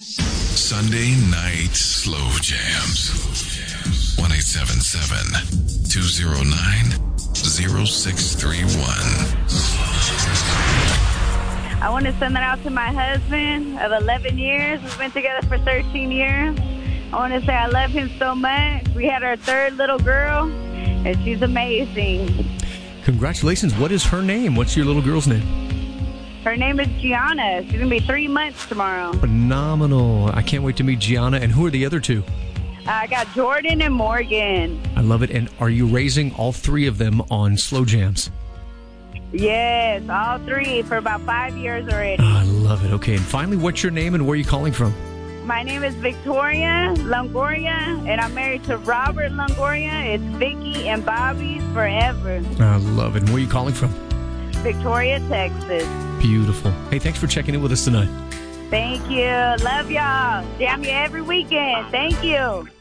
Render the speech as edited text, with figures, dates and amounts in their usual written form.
Sunday night slow jams. 1-877-209-0631. I want to send that out to my husband of 11 years. We've been together for 13 years. I want to say I love him so much. We had our third little girl, and she's amazing. Congratulations. What is her name? What's your little girl's name? Her name is Gianna. She's going to be 3 months tomorrow. Phenomenal. I can't wait to meet Gianna. And who are the other two? I got Jordan and Morgan. I love it. And are you raising all three of them on slow jams? Yes, all three for about 5 years already. I love it. Okay. And finally, what's your name and where are you calling from? My name is Victoria Longoria, and I'm married to Robert Longoria. It's Vicky and Bobby forever. I love it. And where are you calling from? Victoria, Texas. Beautiful. Hey, thanks for checking in with us tonight. Thank you. Love y'all. Jam you every weekend. Thank you.